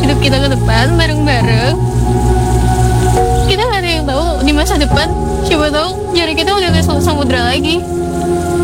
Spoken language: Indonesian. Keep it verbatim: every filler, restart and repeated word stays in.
hidup kita ke depan bareng-bareng. Kita nggak ada yang tahu di masa depan, siapa tahu jarak kita udah ke samudra lagi.